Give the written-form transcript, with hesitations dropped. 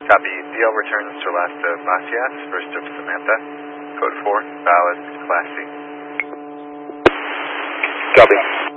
Copy. DL returns to last of Macias, first of Samantha. Code 4, valid, Class C. Copy.